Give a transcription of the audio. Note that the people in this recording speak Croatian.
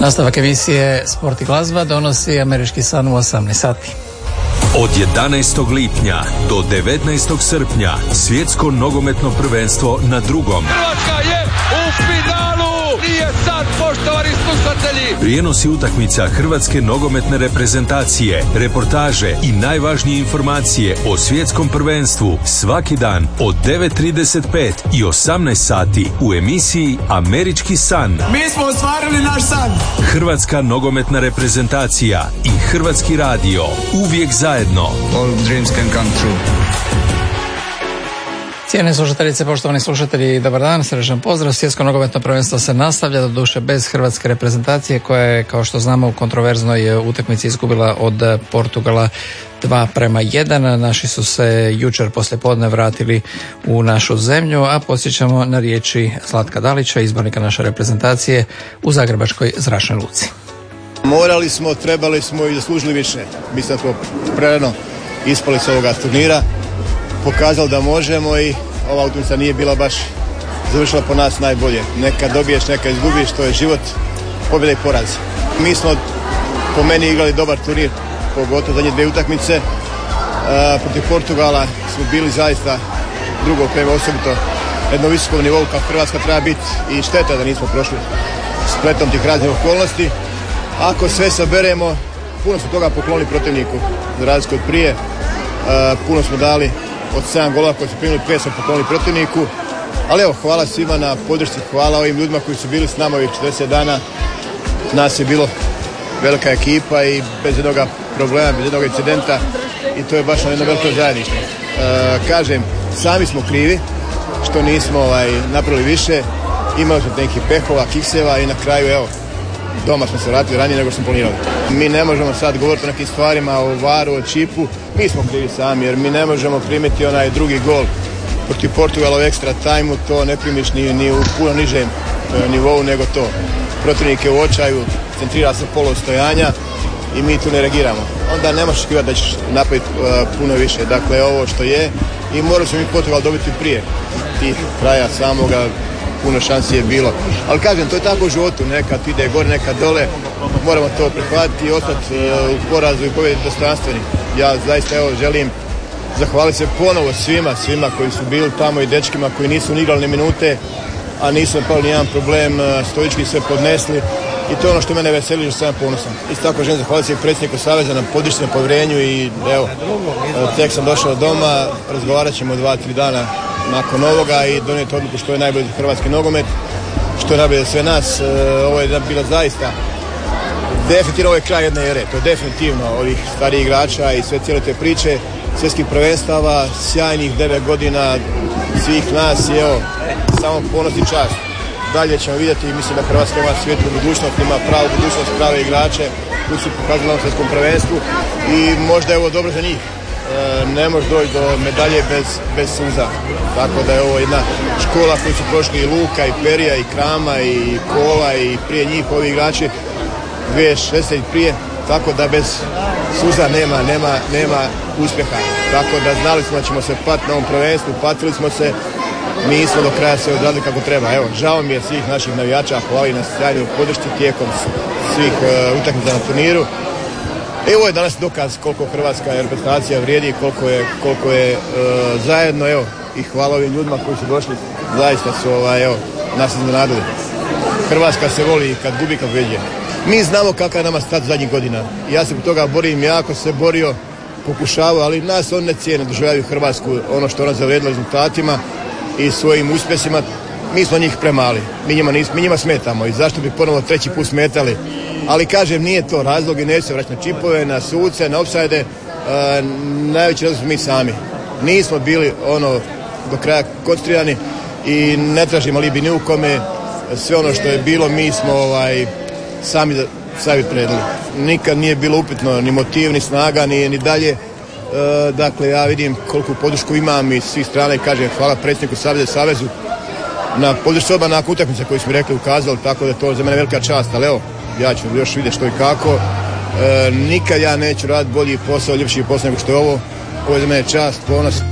Nastavak emisije Sport i glazba donosi Američki san u 18 sati. Od 11. lipnja do 19. srpnja svjetsko nogometno prvenstvo na drugom. Hrvatska je u finalu! Nije sad, poštovani slušatelji! Prijenosi utakmica hrvatske nogometne reprezentacije, reportaže i najvažnije informacije o svjetskom prvenstvu svaki dan od 9:35 i 18 sati u emisiji Američki san. Mi smo ostvarili naš san! Hrvatska nogometna reprezentacija i Hrvatski radio uvijek zajedno. All dreams can come true. Cijene slušateljice, poštovani slušatelji, dobar dan, srdečan pozdrav. Svjetsko nogometno prvenstvo se nastavlja, doduše bez hrvatske reprezentacije koja je, kao što znamo, u kontroverznoj utakmici izgubila od Portugala 2:1. Naši su se jučer poslijepodne vratili u našu zemlju, a podsjećamo na riječi Zlatka Dalića, izbornika naše reprezentacije u Zagrebačkoj zračnoj luci. Morali smo, trebali smo i zaslužili više. Mislim da smo prerano ispali s ovoga turnira, pokazali da možemo i ova utakmica nije bila baš završila po nas najbolje. Neka dobiješ, neka izgubiš, to je život, pobjeda i poraz. Mi smo po meni igrali dobar turnir, pogotovo zadnje dvije utakmice. Protiv Portugala smo bili zaista drugo prema osobito jednom visokom nivou kao Hrvatska treba biti i šteta da nismo prošli spletom tih raznih okolnosti. Ako sve saberemo, puno smo toga poklonili protivniku za razliku od prije. Puno smo dali od 7 golova koji su primili, 5 smo poklonili protivniku. Ali evo, hvala svima na podršci, hvala ovim ljudima koji su bili s nama ovih 40 dana. Nas je bilo velika ekipa i bez jednog problema, bez jednog incidenta i to je baš jedno veliko zajedništvo. Kažem, sami smo krivi što nismo napravili više. Imali smo nekih pehova, kikseva i na kraju evo, doma smo se vratili ranije nego smo planirali. Mi ne možemo sad govoriti o nekim stvarima, o varu, o čipu. Mi smo krivi sami jer mi ne možemo primiti onaj drugi gol protiv Portugala u ekstra tajmu. To ne primiš ni u puno nižem nivou nego to. Protivnik je u očaju, centrira se polostojanja i mi tu ne reagiramo. Onda ne možeš očekivati da ćeš napraviti puno više. Dakle, ovo što je i morali smo mi Portugal dobiti prije tih kraja samoga. Puno šansi je bilo. Ali kažem, to je tako u životu. Nekad ide gore, nekad dole. Moramo to prihvatiti i ostati u porazu i pobjedi dostojanstveni. Ja zaista želim zahvaliti se ponovo svima koji su bili tamo i dečkima koji nisu ni igrali ni minute, a nisu napali nijedan problem, stoički sve podnesli. I to je ono što mene veseli, što sam ponosan. Isto tako želim zahvaliti se i predsjedniku Saveza na podršci, na povjerenju i evo, tek sam došao doma, razgovarat ćemo 2-3 dana nakon ovoga i donijeti odluku što je najbolje za hrvatski nogomet, što je najbolje za sve nas. Ovo je bila zaista definitivno, ovo je kraj jedne ere, to je definitivno ovih starijih igrača i sve cijele te priče, svjetskih prvenstava, sjajnih 9 godina svih nas i evo, samo ponos i čast. Dalje ćemo vidjeti i mislim da Hrvatska ima svijetlu budućnost, ima pravu budućnost, prave igrače koji su pokazali na svjetskom prvenstvu i možda je ovo dobro za njih. Ne može doći do medalje bez suza. Tako da je ovo jedna škola koju su prošli i Luka, i Perija, i Krama, i Kola, i prije njih ovi igrači 2016 i prije. Tako da bez suza nema uspjeha. Tako da znali smo da ćemo se patiti na ovom prvenstvu, patili smo se, nismo do kraja se odradili kako treba. Evo, žao mi je svih naših navijača, hvala i na sjajnoj podršci tijekom svih utakmica na turniru. Evo je danas dokaz koliko hrvatska reprezentacija vrijedi, koliko je zajedno, evo, i hvala ovim ljudima koji su došli, zaista su nas iznenadili. Hrvatska se voli kad gubi, kad pobjeđuje. Mi znamo kakav je nama stat zadnjih godina. Ja se po toga borim, jako se borio, pokušavao, ali nas on ne cijene, doživljavaju Hrvatsku, ono što ona zavrijedila rezultatima i svojim uspjesima. Mi smo njih premali, mi njima smetamo i zašto bi ponovo treći put smetali. Ali kažem, nije to razlog i neće se vraćati na čipove, na suce, na ofsajde. Najveći razlog smo mi sami. Nismo bili do kraja koncentrirani i ne tražimo alibi ni u kome. Sve ono što je bilo mi smo sami predali. Nikad nije bilo upitno ni motiv, ni snaga, ni dalje. Dakle, ja vidim koliku podršku imam iz svih strana i kažem hvala predsjedniku Savezu na podršci oba nakon utakmice koju smo rekli, ukazali, tako da je to za mene velika čast, ali evo, ja ću još vidjeti što i kako. Nikad ja neću raditi bolji posao, ljepši posao nego što je ovo. Ovo je za mene čast, ponos.